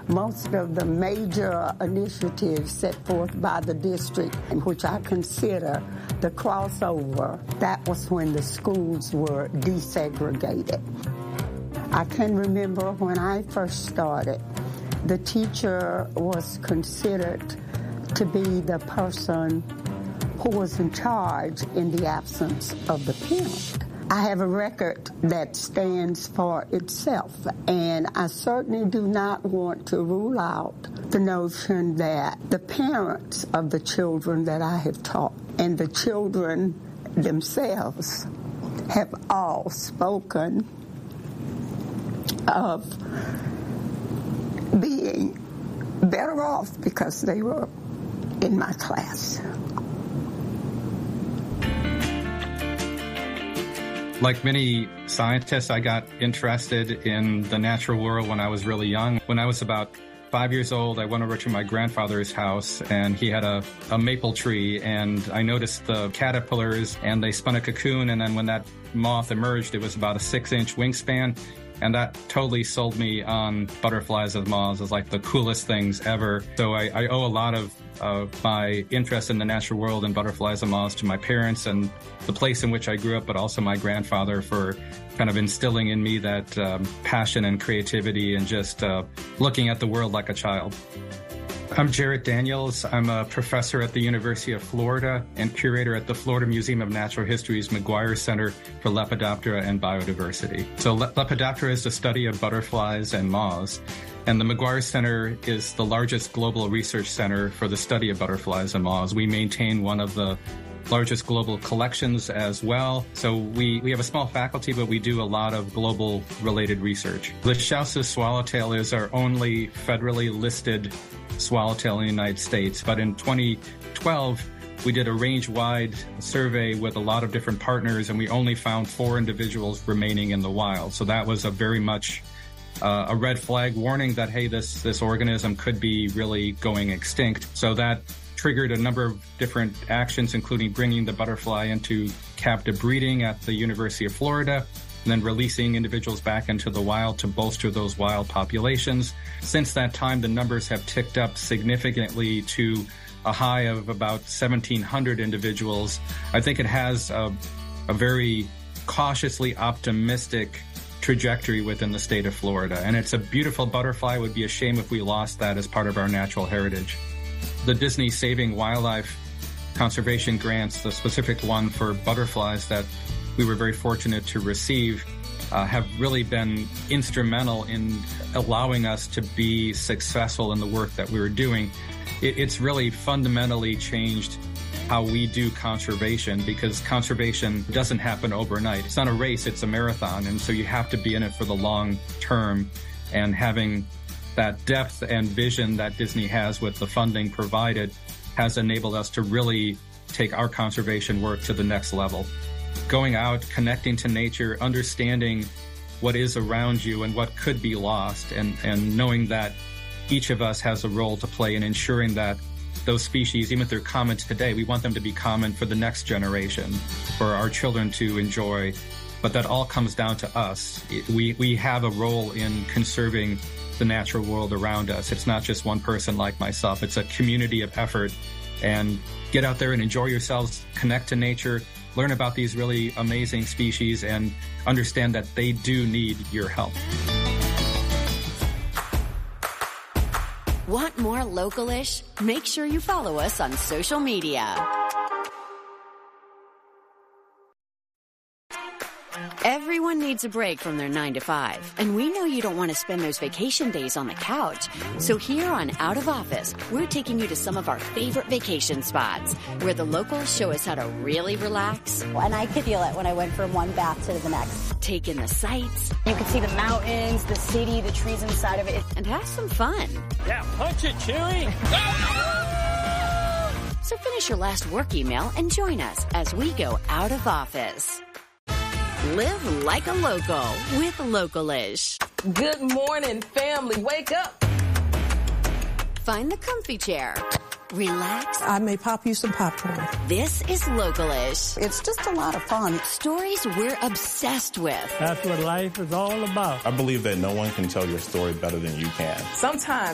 most of the major initiatives set forth by the district, which I consider the crossover, that was when the schools were desegregated. I can remember when I first started, the teacher was considered to be the person who was in charge in the absence of the parent. I have a record that stands for itself, and I certainly do not want to rule out the notion that the parents of the children that I have taught and the children themselves have all spoken of being better off because they were in my class. Like many scientists, I got interested in the natural world when I was really young. When I was about 5 years old, I went over to my grandfather's house, and he had a maple tree, and I noticed the caterpillars, and they spun a cocoon, and then when that moth emerged, it was about a 6-inch wingspan. And that totally sold me on butterflies and moths as like the coolest things ever. So I owe a lot of my interest in the natural world and butterflies and moths to my parents and the place in which I grew up, but also my grandfather for kind of instilling in me that passion and creativity and just looking at the world like a child. I'm Jarrett Daniels. I'm a professor at the University of Florida and curator at the Florida Museum of Natural History's McGuire Center for Lepidoptera and Biodiversity. So Lepidoptera is the study of butterflies and moths, and the McGuire Center is the largest global research center for the study of butterflies and moths. We maintain one of the largest global collections as well. So we have a small faculty, but we do a lot of global related research. The Lachaus's swallowtail is our only federally listed swallowtail in the United States. But in 2012, we did a range-wide survey with a lot of different partners, and we only found 4 individuals remaining in the wild. So that was a very much a red flag warning that, hey, this organism could be really going extinct. So that triggered a number of different actions, including bringing the butterfly into captive breeding at the University of Florida, and then releasing individuals back into the wild to bolster those wild populations. Since that time, the numbers have ticked up significantly to a high of about 1,700 individuals. I think it has a very cautiously optimistic trajectory within the state of Florida. And it's a beautiful butterfly. It would be a shame if we lost that as part of our natural heritage. The Disney Saving Wildlife Conservation Grants, the specific one for butterflies that we were very fortunate to receive, have really been instrumental in allowing us to be successful in the work that we were doing. It's really fundamentally changed how we do conservation, because conservation doesn't happen overnight. It's not a race, it's a marathon, and so you have to be in it for the long term. And having that depth and vision that Disney has with the funding provided has enabled us to really take our conservation work to the next level. Going out, connecting to nature, understanding what is around you and what could be lost, and knowing that each of us has a role to play in ensuring that those species, even if they're common today, we want them to be common for the next generation, for our children to enjoy. But that all comes down to us. We have a role in conserving the natural world around us. It's not just one person like myself. It's a community of effort. And get out there and enjoy yourselves, connect to nature, learn about these really amazing species, and understand that they do need your help. Want more Local-ish? Make sure you follow us on social media. Everyone needs a break from their 9 to 5, and we know you don't want to spend those vacation days on the couch. So here on Out of Office, we're taking you to some of our favorite vacation spots where the locals show us how to really relax. And I could feel it when I went from one bath to the next. Take in the sights. You can see the mountains, the city, the trees inside of it. And have some fun. Yeah, punch it, Chewy! So finish your last work email and join us as we go out of office. Live like a local with Local-ish. Good morning, family. Wake up. Find the comfy chair. Relax. I may pop you some popcorn. This is Local-ish. It's just a lot of fun. Stories we're obsessed with. That's what life is all about. I believe that no one can tell your story better than you can. Sometimes